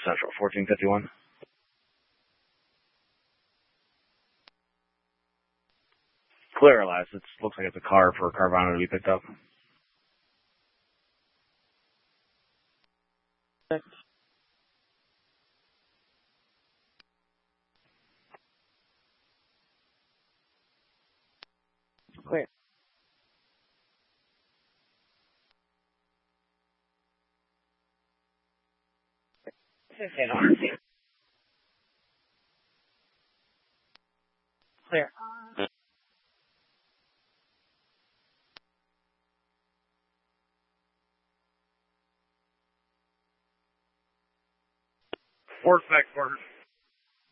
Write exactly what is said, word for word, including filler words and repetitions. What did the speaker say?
Central, fourteen fifty-one. Clear license. Looks like it's a car for Carvana to be picked up. Clear. fifteen hundred feet. Clear. Fort back quarters.